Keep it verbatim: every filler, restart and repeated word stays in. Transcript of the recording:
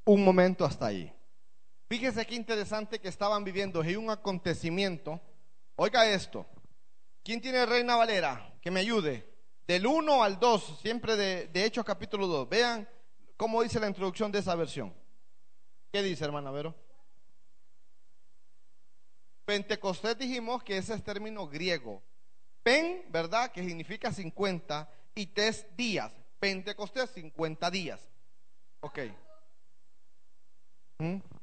un momento hasta ahí. Fíjese qué interesante que estaban viviendo hay un acontecimiento. Oiga esto. ¿Quién tiene Reina Valera? Que me ayude. Del uno al dos, siempre de, de Hechos capítulo dos. Vean cómo dice la introducción de esa versión. ¿Qué dice, hermana Vero? Pentecostés dijimos que ese es término griego. Pen, ¿verdad? Que significa cincuenta. Y tes, días. Pentecostés, cincuenta días. Ok. ¿Mm?